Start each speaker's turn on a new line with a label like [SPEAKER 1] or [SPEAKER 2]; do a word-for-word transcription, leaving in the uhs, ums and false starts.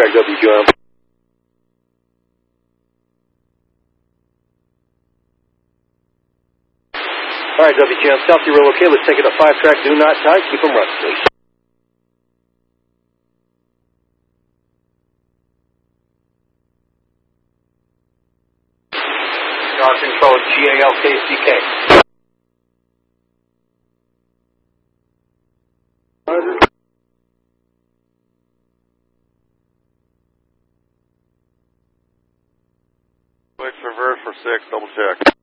[SPEAKER 1] track W Q M. All right, W Q M, South Zero, okay, let's take it to five track, do not tie, keep them running, please. Star Control, G A L K C K. Roger.
[SPEAKER 2] Wait for reverse for six, double check.